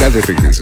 Ya de regreso.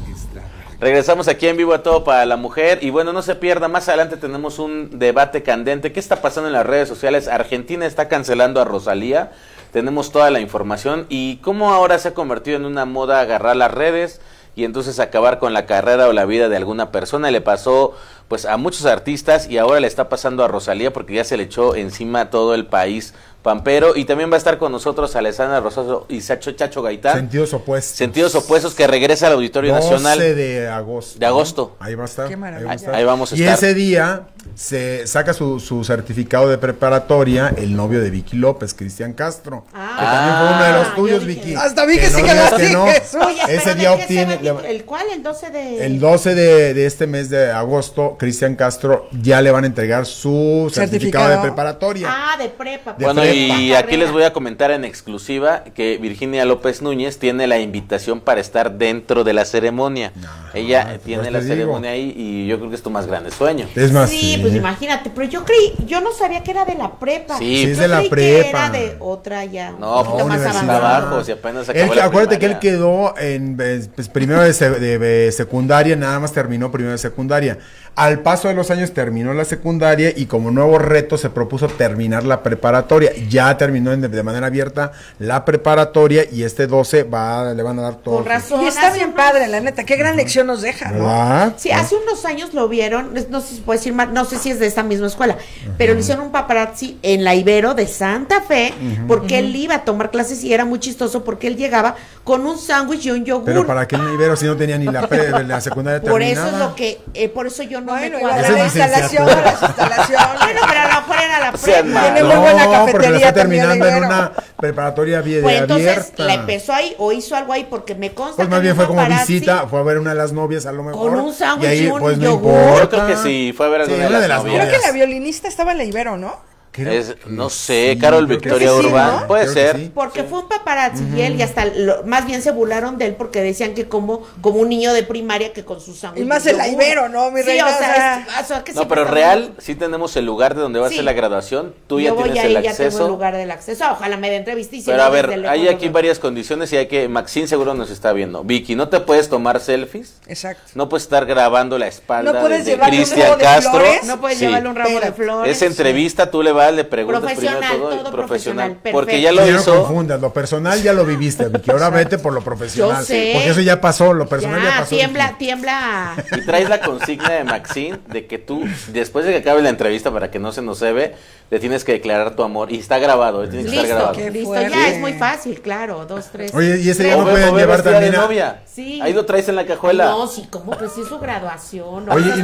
Regresamos aquí en Vivo a Todo para la Mujer y bueno, no se pierda, más adelante tenemos un debate candente. ¿Qué está pasando en las redes sociales? Argentina está cancelando a Rosalía, tenemos toda la información y cómo ahora se ha convertido en una moda agarrar las redes y entonces acabar con la carrera o la vida de alguna persona. Le pasó pues a muchos artistas y ahora le está pasando a Rosalía porque ya se le echó encima a todo el país pampero. Y también va a estar con nosotros Alessandra Rosazo y Chacho Gaitán. Sentidos opuestos. Sentidos opuestos, que regresa al Auditorio 12 Nacional. de agosto. De agosto. Ahí va a estar. Qué maravilla. Ahí vamos a y estar. ese día se saca su certificado de preparatoria el novio de Vicky López, Cristian Castro. Que también fue uno de los tuyos, Vicky. Hasta vi que sí digas que no. Oye, Ese día obtiene... ¿El cuál? ¿El 12 de...? El 12 de este mes de agosto, Cristian Castro ya le van a entregar su certificado de preparatoria. Ah, de prepa. Bueno, y prepa. aquí les voy a comentar en exclusiva que Virginia López Núñez tiene la invitación para estar dentro de la ceremonia. Ella tiene la ceremonia ahí y yo creo que es tu más grande sueño. Es más, Sí, pues imagínate, pero yo no sabía que era de la prepa. Sí, yo es de la creí prepa. Que era de otra ya. No, un poquito más universidad. avanzada. abajo, si apenas acabó la Acuérdate que él primaria. quedó en pues, primero de secundaria, nada más terminó primero de secundaria. Al paso de los años terminó la secundaria y como nuevo reto se propuso terminar la preparatoria. Ya terminó de manera abierta la preparatoria y este 12 le van a dar todo. Con razón. Y está hace bien unos- padre, la neta. Qué gran lección nos deja, ¿no? ¿Verdad? Sí, hace unos años lo vieron, no sé si puede decir más, no sé si es de esta misma escuela, pero le hicieron un paparazzi en la Ibero de Santa Fe, porque él iba a tomar clases y era muy chistoso porque él llegaba con un sándwich y un yogur. Pero para qué el Ibero si no tenía ni la secundaria Por terminada. eso es lo que, por eso yo no Bueno, me iba a Esa la es cuadraba. instalación, licenciatura. las instalaciones. Bueno, pero a lo mejor era la Sean prepa. malos. Tiene muy buena porque lo cafetería está también, terminando en Ibero. una preparatoria Pues entonces abierta. la empezó ahí o hizo algo ahí porque me consta Pues que más bien un fue como paparazzi- visita, fue a ver una de las novias a lo mejor. Con un sándwich y ahí, y un pues no yogur. importa. Yo creo que sí, fue a ver a Sí, alguna una de las novias. Creo que la violinista estaba en la Ibero, ¿no? No sé, Carol creo que Victoria sí, Urbán, ¿no? puede Creo que ser. sí. Porque fue un paparazzi y él y hasta más bien se burlaron de él porque decían que como un niño de primaria que con sus sándwiches. Y más en la Ibero, ¿no, mi Sí, reina? o O sea, sea, que No, siempre pero está real, sí tenemos el lugar de donde va a Sí. ser la graduación. Tú ya yo voy tienes ahí, el ya tengo el acceso. lugar del acceso. Ojalá me dé entrevista y si Pero no, a ver, desde lejos hay lo aquí veo. varias condiciones y hay que, Maxine seguro nos está viendo. Vicky, no te puedes tomar selfies, Exacto. no puedes estar grabando la espalda No puedes de llevarle un Cristian ramo de Castro. flores. No puedes Sí. llevarle un ramo de Espérate. flores. Esa entrevista tú le vas, le preguntas primero Profesional, todo, todo profesional. profesional, Porque perfecto. ya lo Sí, no hizo. confundas, lo personal ya lo viviste, Vicky. Ahora vete por lo profesional. Yo sé. Porque eso ya pasó, lo personal ya Ya, pasó. tiembla, Vicky. tiembla. Y traes la consigna de Maxine de que tú, después de que acabe la entrevista, para que no se nos ve, le tienes que declarar tu amor. Y está grabado, tiene que estar Listo, grabado. Qué listo, fuerte. ya es muy fácil, claro, 2, 3. Oye, y ese día O no ve- pueden o ve llevar vestida también de a... novia. Sí. Ahí lo traes en la cajuela. No, sí, ¿cómo? Pues sí, es su graduación. ¿no? Oye,